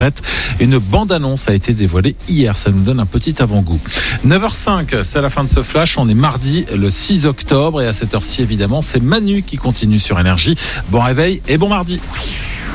Une bande-annonce a été dévoilée hier, ça nous donne un petit avant-goût. 9h05, c'est la fin de ce flash, on est mardi le 6 octobre et à cette heure-ci évidemment c'est Manu qui continue sur Énergie. Bon réveil et bon mardi.